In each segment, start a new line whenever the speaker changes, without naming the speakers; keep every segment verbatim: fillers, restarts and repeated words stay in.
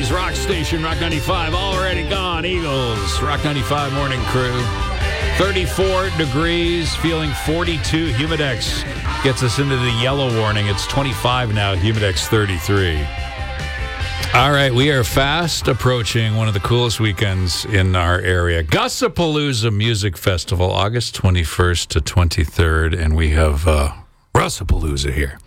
Calgary's rock station, Rock ninety-five, already gone. Eagles, Rock ninety-five morning crew. thirty-four degrees, feeling forty-two. Humidex gets us into the yellow warning. It's twenty-five now, Humidex thirty-three. All right, we are fast approaching one of the coolest weekends in our area. Gussapalooza Music Festival, August twenty-first to twenty-third, and we have uh, Russapalooza here.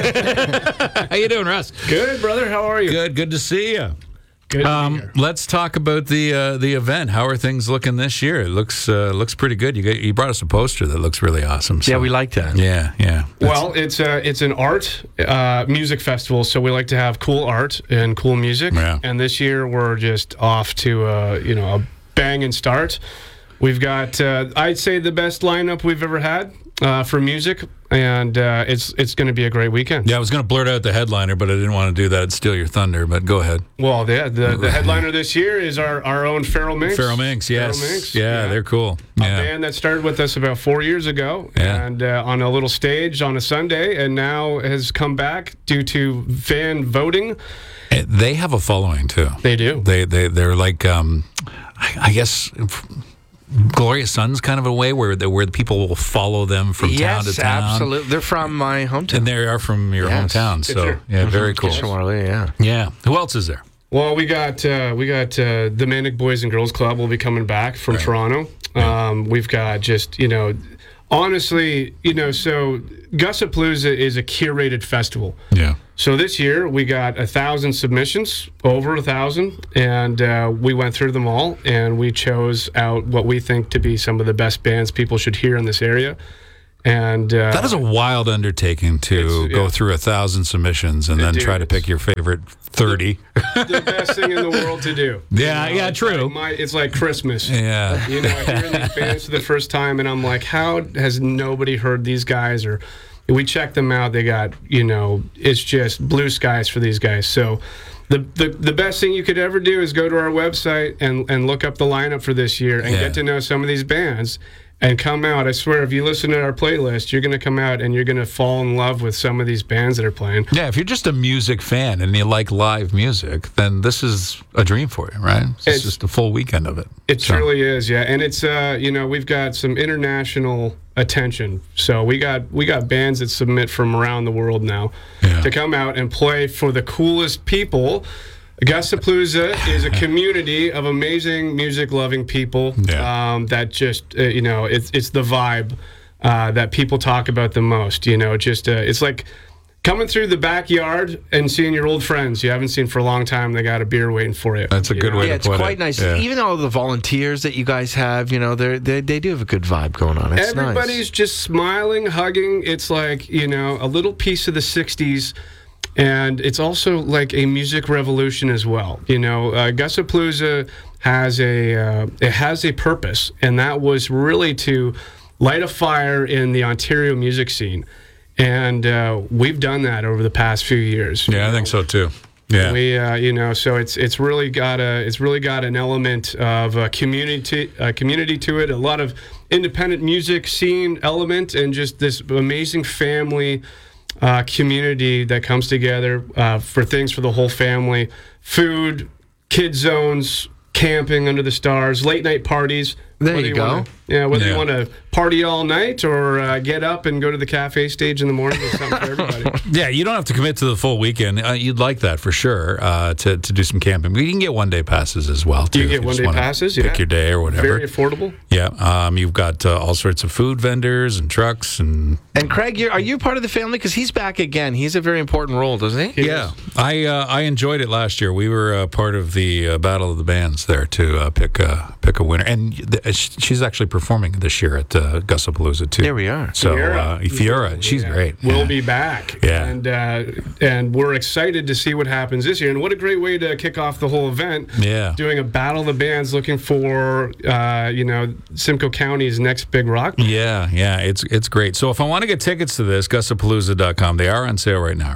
How you doing, Russ?
Good, brother. How are you?
Good. Good to see you.
Good.
Um, let's talk about the uh, the event. How are things looking this year? It looks uh, looks pretty good. You got, you brought us a poster that looks really awesome. So.
Yeah, we like that.
Yeah, yeah.
Well, it's uh, it's an art uh, music festival, so we like to have cool art and cool music.
Yeah.
And this year we're just off to uh, you know a banging start. We've got uh, I'd say the best lineup we've ever had uh, for music, and uh, it's it's going to be a great weekend.
Yeah, I was going to blurt out the headliner, but I didn't want to do that and steal your thunder. But go ahead.
Well, yeah, the the headliner this year is our, our own Feral Minx.
Feral Minx, yes.
Feral Minx,
yeah,
yeah.
they're cool.
A
Yeah.
band that started with us about four years ago,
Yeah.
and uh, on a little stage on a Sunday, and now has come back due to fan voting.
And they have a following too.
They do.
They they they're like um, I, I guess. Glorious Sons kind of a way where the, where the people will follow them from
yes,
town to town.
absolutely. They're from my hometown.
And they are from your
Yes.
hometown. So,
Sure.
yeah, very cool.
Just from Waterloo, yeah.
Yeah. Who else is there?
Well, we got uh, we got uh, the Manic Boys and Girls Club will be coming back from
Right.
Toronto. Um, we've got just you know, honestly, you know, so Gussapalooza is a curated festival.
Yeah.
So this year we got a thousand submissions, over a thousand, and uh, we went through them all, and we chose out what we think to be some of the best bands people should hear in this area. And uh,
That is a wild undertaking to
It's-
go
yeah.
through a thousand submissions and then
Dude,
try to
it's-
pick your favorite thirty.
the best thing in the world to do.
Yeah,
You know,
yeah,
it's
true.
Like my, it's like Christmas.
Yeah.
You know, hearing these bands for the first time, and I'm like, how has nobody heard these guys? Or we checked them out. They got, you know, it's just blue skies for these guys. So the the, the best thing you could ever do is go to our website and, and look up the lineup for this year and
Yeah.
get to know some of these bands. And come out. I swear, if you listen to our playlist, you're going to come out and you're going to fall in love with some of these bands that are playing.
Yeah, if you're just a music fan and you like live music, then this is a dream for you, right? It's,
It's-
just a full weekend of it.
It
So,
truly is, yeah. And it's uh, you know, we've got some international attention. So we got we got bands that submit from around the world now
Yeah.
to come out and play for the coolest people. Gussapalooza is a community of amazing music-loving people
Yeah.
um, that just, uh, you know, it's it's the vibe uh, that people talk about the most. You know, just uh, it's like coming through the backyard and seeing your old friends you haven't seen for a long time. They got a beer waiting for you.
That's a
you
good
know?
way
Yeah,
to
it's
put
quite
it.
nice.
Yeah.
Even all the volunteers that you guys have, you know, they're, they they do have a good vibe going on. It's
Everybody's
nice.
just smiling, hugging. It's like, you know, a little piece of the sixties. And it's also like a music revolution as well. You know, uh, Gussapalooza has a uh, it has a purpose, and that was really to light a fire in the Ontario music scene. And uh, we've done that over the past few years.
Yeah, I think so too. Yeah.
We, uh, you know, so it's it's really got a it's really got an element of uh, community uh, community to it. A lot of independent music scene element, and just this amazing family uh, community that comes together uh, for things for the whole family. Food, kid zones, camping under the stars, late night parties.
There
Whether
you go.
Wanna, yeah, whether
Yeah.
you want to party all night or uh, get up and go to the cafe stage in the morning, there's something for everybody.
Yeah, you don't have to commit to the full weekend. Uh, you'd like that for sure uh, to to do some camping. But you can get one day passes as well. Too,
You
if
get
just
one-day
wanna
passes,
Pick
yeah.
your day or whatever.
Very affordable.
Yeah, um, you've got uh, all sorts of food vendors and trucks and
And Craig, you're, are you part of the family? Because he's back again. He's a very important role, doesn't he?
yeah. I uh, I enjoyed it last year. We were uh, part of the uh, Battle of the Bands there to uh, pick uh, pick a winner, and th- she's actually performing this year at uh, Gussapalooza too.
There we are.
So
Fiora.
uh, Fiora, she's
Yeah.
great.
We'll
Yeah.
be back.
Yeah.
And uh, and we're excited to see what happens this year. And what a great way to kick off the whole event.
Yeah.
Doing a battle of the bands, looking for uh, you know Simcoe County's next big rock.
Yeah, yeah, it's it's great. So if I want to get tickets to this, gussapalooza dot com. They are on sale right now, right?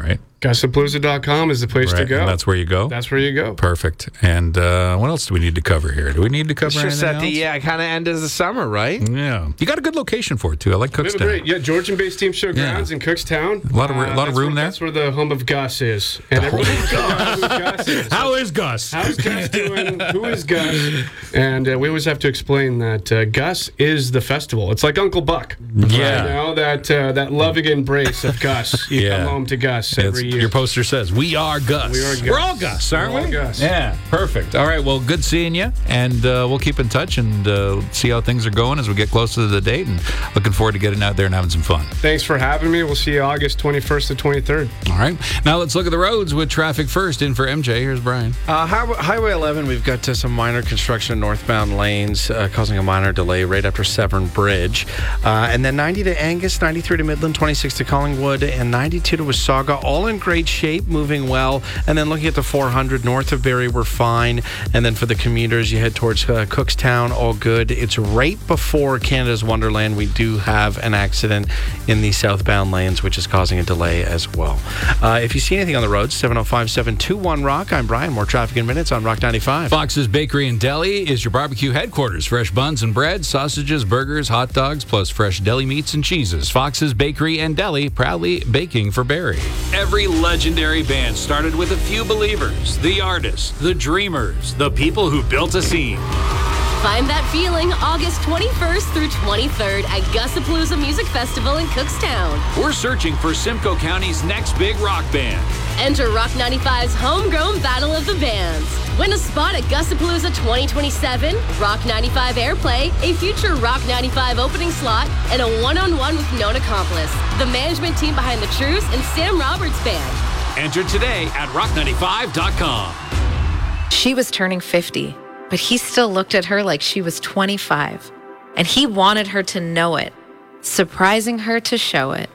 Gusapalooza dot com is the place
Right,
to go.
and that's where you go?
That's where you go.
Perfect. And uh, what else do we need to cover here? Do we need to cover
It's just
anything
at the
else?
yeah, kind of end of the summer, right?
Yeah. You got a good location for it, too. I like
We have a
Cookstown.
great, yeah, Georgian-based team show
Yeah.
grounds in Cookstown.
A lot of- a lot of
that's
room
where,
there?
That's where the home of Gus is. And everyone knows who Gus is.
How is Gus?
How's Gus doing? Who is Gus? And uh, we always have to explain that uh, Gus is the festival. It's like Uncle Buck.
Yeah.
You know, that uh, that loving embrace of Gus. You
Yeah.
come home to Gus
It's-
every year.
your poster says, "We are Gus."
We are Gus.
We're all Gus, aren't
We're all
we?
Gus.
Yeah, perfect. All right, well, good seeing you, and uh, we'll keep in touch and uh, see how things are going as we get closer to the date, and looking forward to getting out there and having some fun.
Thanks for having me. We'll see you August twenty-first to twenty-third.
All right, now let's look at the roads with traffic first. In for M J, here's Brian.
Uh, Highway, Highway eleven, we've got uh, some minor construction northbound lanes uh, causing a minor delay right after Severn Bridge. Uh, and then ninety to Angus, ninety-three to Midland, twenty-six to Collingwood, and ninety-two to Wasaga, all in great shape, moving well. And then looking at the four hundred north of Barrie, we're fine. And then for the commuters, you head towards uh, Cookstown, all good. It's right before Canada's Wonderland. We do have an accident in the southbound lanes, which is causing a delay as well. Uh, if you see anything on the road, seven oh five, seven two one, ROCK. I'm Brian. More traffic in minutes on Rock ninety-five.
Fox's Bakery and Deli is your barbecue headquarters. Fresh buns and bread, sausages, burgers, hot dogs, plus fresh deli meats and cheeses. Fox's Bakery and Deli, proudly baking for Barrie.
Every legendary band started with a few believers, the artists, the dreamers, the people who built a scene.
Find that feeling August twenty-first through twenty-third at Gusapalooza Music Festival in Cookstown.
We're searching for Simcoe County's next big rock band.
Enter Rock ninety-five's homegrown Battle of the Bands. Win a spot at Gusapalooza twenty twenty-seven, Rock ninety-five Airplay, a future Rock ninety-five opening slot, and a one-on-one with known accomplice, the management team behind The Truce and Sam Roberts Band.
Enter today at rock ninety-five dot com.
She was turning fifty, but he still looked at her like she was twenty-five. And he wanted her to know it, surprising her to show it.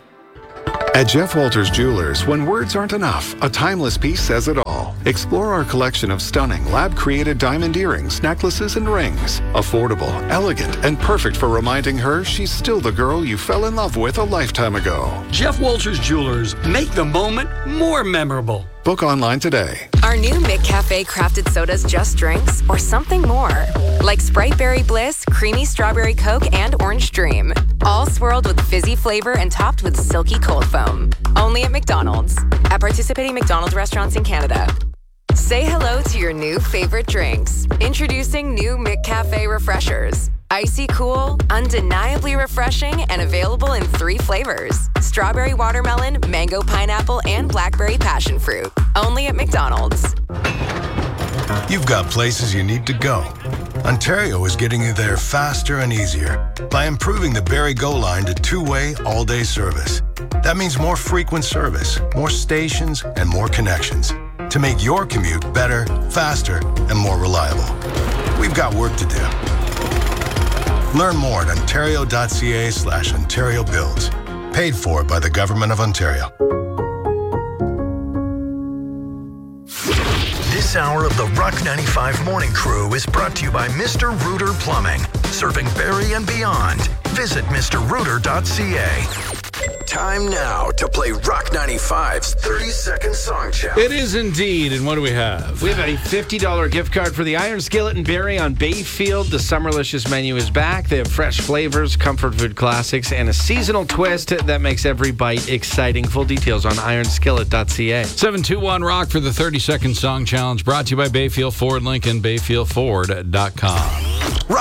At Jeff Walters Jewelers, when words aren't enough, a timeless piece says it all. Explore our collection of stunning lab-created diamond earrings, necklaces, and rings. Affordable, elegant, and perfect for reminding her she's still the girl you fell in love with a lifetime ago.
Jeff Walters Jewelers, make the moment more memorable.
Book online today.
Are new McCafe crafted sodas just drinks or something more? Like Sprite Berry Bliss, Creamy Strawberry Coke, and Orange Dream. All swirled with fizzy flavor and topped with silky cold foam. Only at McDonald's. At participating McDonald's restaurants in Canada. Say hello to your new favorite drinks. Introducing new McCafe Refreshers. Icy cool, undeniably refreshing, and available in three flavors. Strawberry watermelon, mango pineapple, and blackberry passion fruit. Only at McDonald's.
You've got places you need to go. Ontario is getting you there faster and easier by improving the Barrie Go line to two-way, all-day service. That means more frequent service, more stations, and more connections to make your commute better, faster, and more reliable. We've got work to do. Learn more at ontario.ca slash Ontario Builds. Paid for by the Government of Ontario.
This hour of the Rock ninety-five Morning Crew is brought to you by Mister Rooter Plumbing, serving Barrie and beyond. Visit Mr Rooter dot c a. Time now to play Rock ninety-five's thirty-second song challenge.
It is indeed, and what do we have?
We have a fifty dollars gift card for the Iron Skillet and Barrie on Bayfield. The Summerlicious menu is back. They have fresh flavors, comfort food classics, and a seasonal twist that makes every bite exciting. Full details on iron skillet dot c a.
seven two one ROCK for the thirty-second song challenge, brought to you by Bayfield Ford Lincoln, bayfield ford dot com.